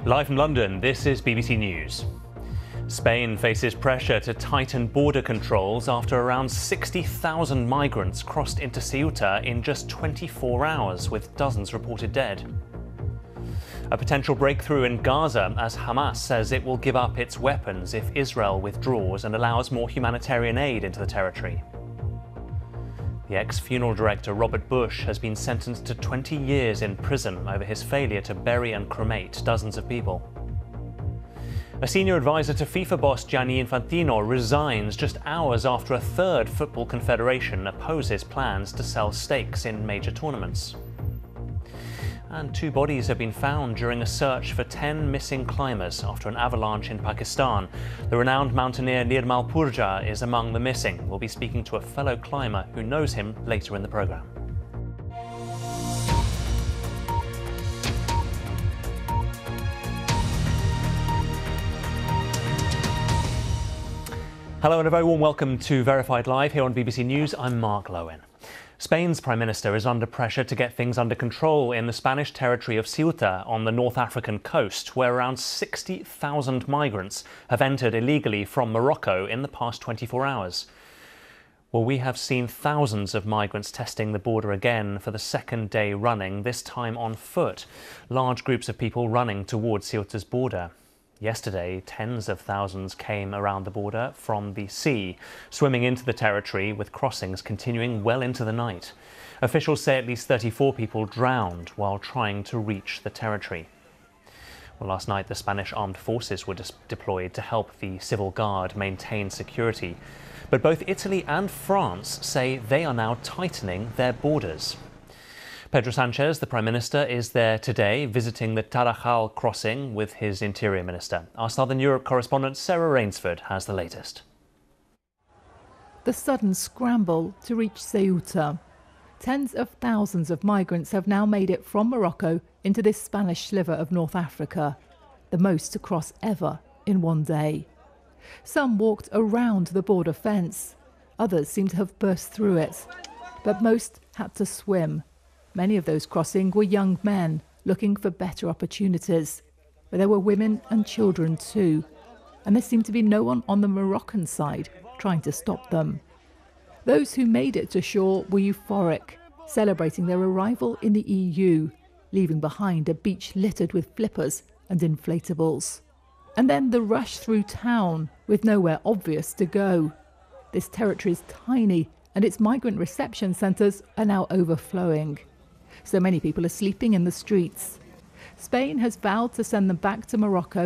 Live from London, this is BBC News. Spain faces pressure to tighten border controls after around 60,000 migrants crossed into Ceuta in just 24 hours, with dozens reported dead. A potential breakthrough in Gaza as Hamas says it will give up its weapons if Israel withdraws and allows more humanitarian aid into the territory. The ex-funeral director Robert Bush has been sentenced to 20 years in prison over his failure to bury and cremate dozens of people. A senior advisor to FIFA boss Gianni Infantino resigns just hours after a third football confederation opposes plans to sell stakes in major tournaments. And 2 bodies have been found during a search for 10 missing climbers after an avalanche in Pakistan. The renowned mountaineer Nirmal Purja is among the missing. We'll be speaking to a fellow climber who knows him later in the programme. Hello and a very warm welcome to Verified Live here on BBC News. I'm Mark Lowen. Spain's Prime Minister is under pressure to get things under control in the Spanish territory of Ceuta on the North African coast, where around 60,000 migrants have entered illegally from Morocco in the past 24 hours. Well, we have seen thousands of migrants testing the border again for the second day running, this time on foot. Large groups of people running towards Ceuta's border. Yesterday, tens of thousands came around the border from the sea, swimming into the territory, with crossings continuing well into the night. Officials say at least 34 people drowned while trying to reach the territory. Well, last night, the Spanish armed forces were deployed to help the Civil Guard maintain security. But both Italy and France say they are now tightening their borders. Pedro Sanchez, the Prime Minister, is there today visiting the Tarajal crossing with his Interior Minister. Our Southern Europe correspondent Sarah Rainsford has the latest. The sudden scramble to reach Ceuta. Tens of thousands of migrants have now made it from Morocco into this Spanish sliver of North Africa, the most to cross ever in one day. Some walked around the border fence. Others seem to have burst through it, but most had to swim. Many of those crossing were young men looking for better opportunities, but there were women and children too, and there seemed to be no one on the Moroccan side trying to stop them. Those who made it to shore were euphoric, celebrating their arrival in the EU, leaving behind a beach littered with flippers and inflatables. And then the rush through town with nowhere obvious to go. This territory is tiny and its migrant reception centres are now overflowing. So many people are sleeping in the streets. Spain has vowed to send them back to Morocco